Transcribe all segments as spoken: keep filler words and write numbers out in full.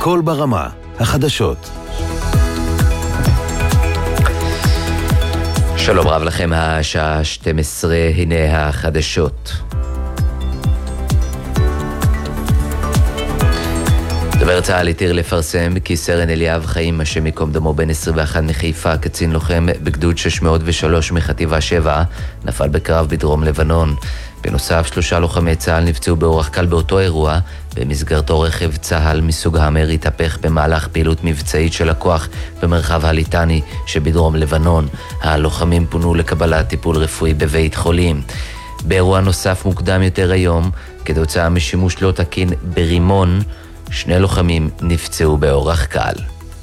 הכל ברמה, החדשות. שלום רב לכם, השעה שתים עשרה, הנה החדשות. דובר צה"ל התיר לפרסם כי סרן אליאב חיים, השם ייקום דמו, בן עשרים ואחת מחיפה, קצין לוחם בגדוד שש מאות ושלוש מחטיבה שבע, נפל בקרב בדרום לבנון. בנוסף, שלושה לוחמי צה"ל נפצעו באורח קל באותו אירוע, במסגרתו רכב צה"ל מסוג האמר התהפך במהלך פעילות מבצעית של הכוח במרחב הליטני שבדרום לבנון. הלוחמים פונו לקבלת טיפול רפואי בבית חולים. באירוע נוסף מוקדם יותר היום, כתוצאה משימוש לא תקין ברימון, שני לוחמים נפצעו באורח קל.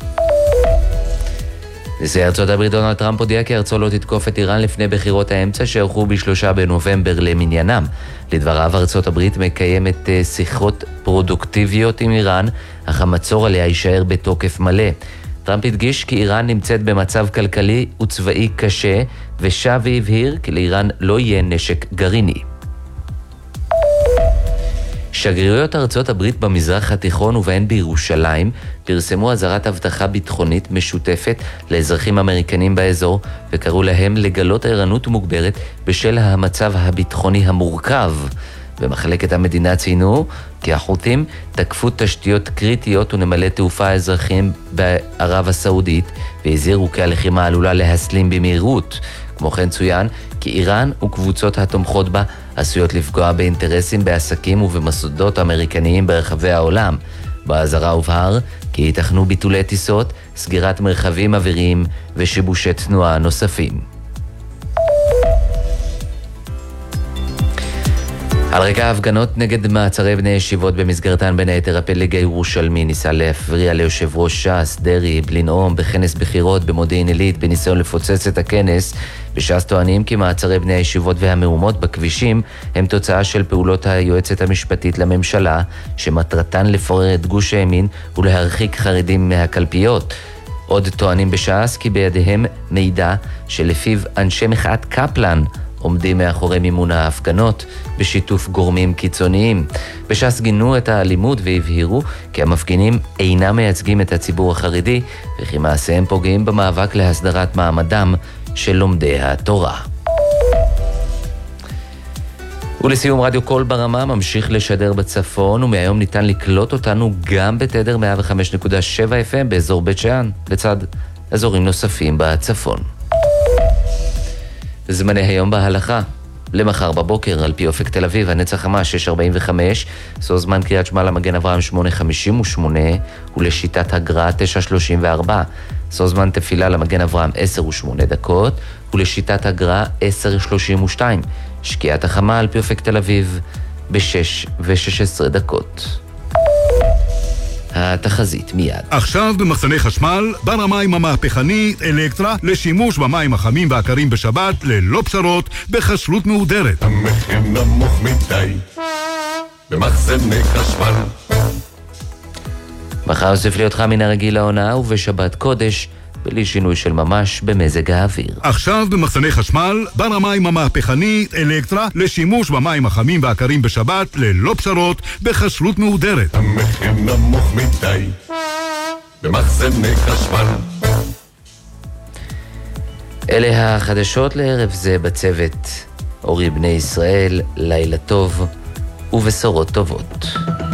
נשיא ארצות הברית דונלד טראמפ הודיע כי ארצו לא תתקוף את איראן לפני בחירות האמצע שערכו בשלושה בנובמבר למניינם. לדבריו, ארצות הברית מקיימת שיחות פרודוקטיביות עם איראן, אך המצור עליה יישאר בתוקף מלא. טראמפ הדגיש כי איראן נמצאת במצב כלכלי וצבאי קשה, ושב והבהיר כי לאיראן לא יהיה נשק גרעיני. שגרירויות ארצות הברית במזרח התיכון ובהן בירושלים פרסמו אזהרת הבטחה ביטחונית משותפת לאזרחים אמריקנים באזור וקראו להם לגלות ערנות מוגברת בשל המצב הביטחוני המורכב. במחלקת המדינה ציינו כי החות'ים תקפו תשתיות קריטיות ונמלי תעופה אזרחיים בערב הסעודית והזהירו כי הלחימה עלולה להסלים במהירות. כמו כן צוין כי איראן וקבוצות התומכות בה עשויות לפגוע באינטרסים בעסקים ובמוסדות אמריקניים ברחבי העולם. באזהרה הובהר כי ייתכנו ביטולי טיסות, סגירת מרחבים אוויריים ושיבושי תנועה נוספים. על רקע ההפגנות נגד מעצרי בני ישיבות במסגרתן בין היתר הפלג הירושלמי ניסה להפריע ליושב ראש ש"ס דרעי לנאום בכנס בחירות במודיעין עילית בניסיון לפוצץ את הכנס. בש"ס טוענים כי מעצרי בני הישיבות והמהומות בכבישים הם תוצאה של פעולות היועצת המשפטית לממשלה שמטרתן לפורר את גוש הימין ולהרחיק חרדים מהקלפיות. עוד טוענים בש"ס כי בידיהם מידע שלפיו אנשי מחאת קפלן עומדים מאחורי מימון ההפגנות בשיתוף גורמים קיצוניים. בש"ס גינו את האלימות והבהירו כי המפגינים אינם מייצגים את הציבור החרדי וכי מעשיהם פוגעים במאבק להסדרת מעמדם של לומדי התורה. ולסיום, רדיו קול ברמה ממשיך לשדר בצפון, ומהיום ניתן לקלוט אותנו גם בתדר מאה וחמש נקודה שבע אף אם באזור בית שאן, לצד אזורים נוספים בצפון. זמני היום בהלכה. למחר בבוקר על פי אופק תל אביב, הנץ החמה שש ארבעים וחמש, סוף זמן קריית שמע למגן אברהם שמונה חמישים ושמונה, ולשיטת הגר"א תשע שלושים וארבע. סוף זמן תפילה למגן אברהם עשר ושמונה דקות, ולשיטת הגר"א עשר שלושים ושתיים. שקיעת החמה על פי אופק תל אביב ב-שש ושש עשרה דקות. התחזית מיד. עכשיו במחסני חשמל, בר המים המהפכני אלקטרה לשימוש במים החמים והקרים בשבת ללא פשרות בחשלות מהודרת. המחיר נמוך מדי במחסני חשמל. מחר יוסיף להיות חם מן הרגיל לעונה ובשבת קודש בלי שינוי של ממש במזג האוויר. עכשיו במחסני חשמל, בר המים המהפכני אלקטרה לשימוש במים החמים והקרים בשבת ללא פשרות בחשלות מהודרת. המחיר נמוך מדי במחסני חשמל. אלה החדשות לערב זה בצוות אורי בני ישראל, לילה טוב ובשורות טובות.